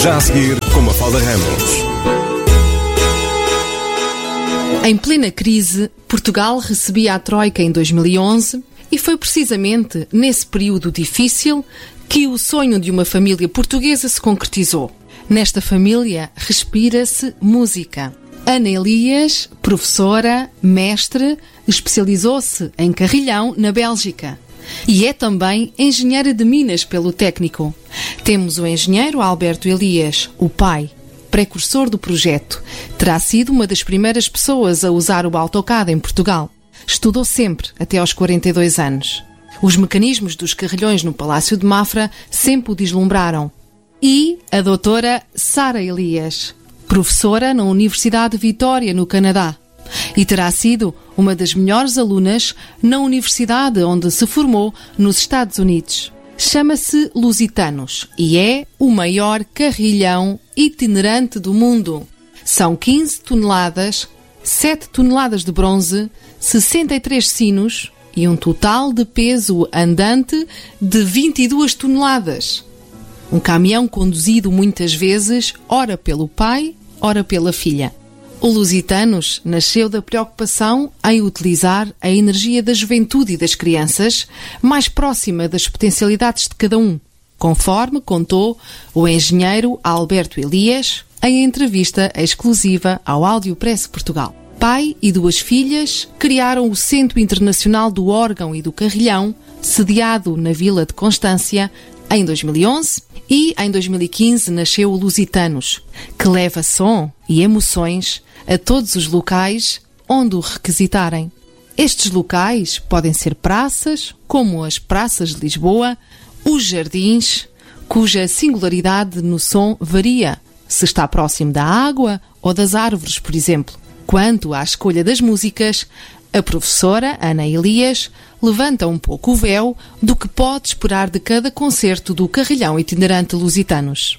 Já a seguir, com Mafalda Ramos. Em plena crise, Portugal recebia a Troika em 2011 e foi precisamente nesse período difícil que o sonho de uma família portuguesa se concretizou. Nesta família respira-se música. Ana Elias, professora, mestre, especializou-se em carrilhão na Bélgica. E é também engenheira de minas pelo técnico. Temos o engenheiro Alberto Elias, o pai, precursor do projeto. Terá sido uma das primeiras pessoas a usar o AutoCAD em Portugal. Estudou sempre, até aos 42 anos. Os mecanismos dos carrilhões no Palácio de Mafra sempre o deslumbraram. E a doutora Sara Elias, professora na Universidade de Vitória, no Canadá. E terá sido uma das melhores alunas na universidade onde se formou nos Estados Unidos. Chama-se Lusitanos e é o maior carrilhão itinerante do mundo. São 15 toneladas, 7 toneladas de bronze, 63 sinos e um total de peso andante de 22 toneladas. Um caminhão conduzido muitas vezes, ora pelo pai, ora pela filha. O Lusitanos nasceu da preocupação em utilizar a energia da juventude e das crianças mais próxima das potencialidades de cada um, conforme contou o engenheiro Alberto Elias em entrevista exclusiva ao Áudio Press Portugal. Pai e duas filhas criaram o Centro Internacional do Órgão e do Carrilhão, sediado na Vila de Constância, em 2011, e em 2015 nasceu o Lusitanos, que leva som e emoções a todos os locais onde o requisitarem. Estes locais podem ser praças, como as praças de Lisboa, os jardins, cuja singularidade no som varia, se está próximo da água ou das árvores, por exemplo. Quanto à escolha das músicas, a professora Ana Elias levanta um pouco o véu do que pode esperar de cada concerto do carrilhão itinerante Lusitanos.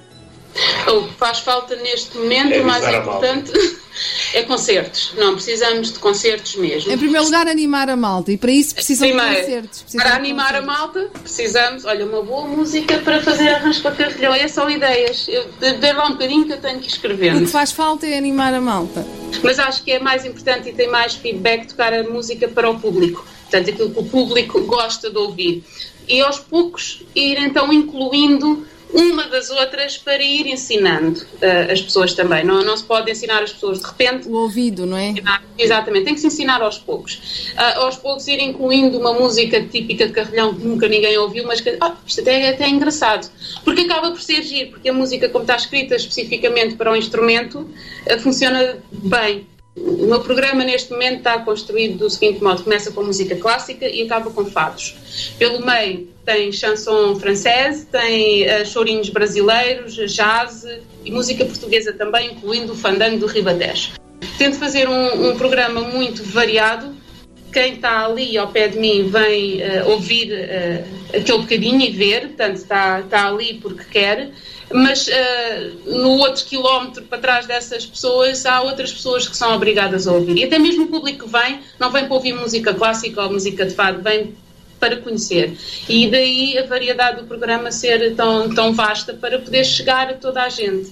O que faz falta neste momento, o mais importante, é concertos. Não, precisamos de concertos mesmo. Em primeiro lugar, animar a malta, e para isso precisam de concertos. Para animar a malta, precisamos, uma boa música para fazer arranjo para carrilhão. É só ideias. Dê lá um bocadinho que eu tenho que escrever. O que faz falta é animar a malta. Mas acho que é mais importante e tem mais feedback tocar a música para o público. Portanto, aquilo que o público gosta de ouvir. E aos poucos ir então incluindo uma das outras para ir ensinando as pessoas também. Não se pode ensinar as pessoas de repente. O ouvido, não é? Exatamente, tem que se ensinar aos poucos. Aos poucos ir incluindo uma música típica de carrilhão que nunca ninguém ouviu, mas que isto até é engraçado. Porque acaba por ser giro, porque a música, como está escrita especificamente para o instrumento, funciona bem. O meu programa neste momento está construído do seguinte modo: começa com música clássica e acaba com fados. Pelo meio tem chanson francês, tem chorinhos brasileiros, jazz e música portuguesa também, incluindo o fandango do Ribatejo. Tento fazer um programa muito variado. Quem está ali ao pé de mim vem ouvir aquele bocadinho e ver, portanto está ali porque quer. Mas no outro quilómetro para trás dessas pessoas há outras pessoas que são obrigadas a ouvir. E até mesmo o público que vem, não vem para ouvir música clássica ou música de fado, vem para conhecer. E daí a variedade do programa ser tão vasta para poder chegar a toda a gente.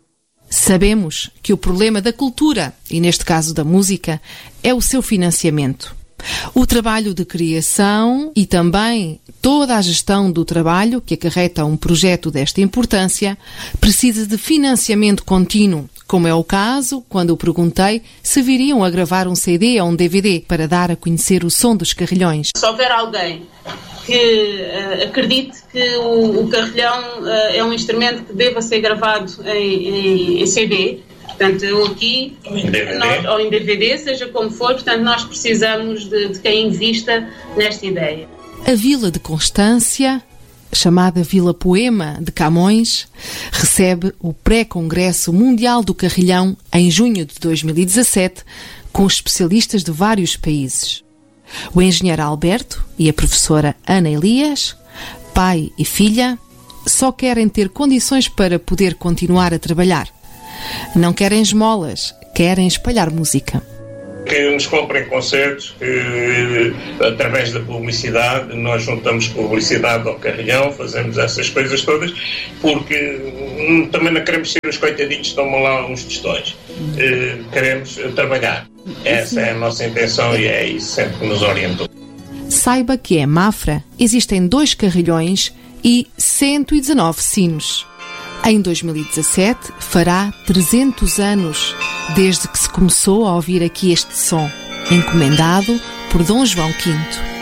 Sabemos que o problema da cultura, e neste caso da música, é o seu financiamento. O trabalho de criação e também toda a gestão do trabalho que acarreta um projeto desta importância precisa de financiamento contínuo, como é o caso quando eu perguntei se viriam a gravar um CD ou um DVD para dar a conhecer o som dos carrilhões. Se houver alguém que acredite que o carrilhão é um instrumento que deva ser gravado em CD, portanto, eu aqui, ou em DVD, seja como for, portanto, nós precisamos de quem invista nesta ideia. A Vila de Constância, chamada Vila Poema de Camões, recebe o pré-congresso mundial do carrilhão em junho de 2017, com especialistas de vários países. O engenheiro Alberto e a professora Ana Elias, pai e filha, só querem ter condições para poder continuar a trabalhar. Não querem esmolas, querem espalhar música. que nos comprem concertos, que através da publicidade, nós juntamos publicidade ao carrilhão, fazemos essas coisas todas, porque também não queremos ser os coitadinhos que tomam lá uns tostões. Queremos trabalhar. Essa é a nossa intenção e é isso sempre que nos orientou. Saiba que em Mafra existem 2 carrilhões e 119 sinos. Em 2017 fará 300 anos desde que se começou a ouvir aqui este som, encomendado por Dom João V.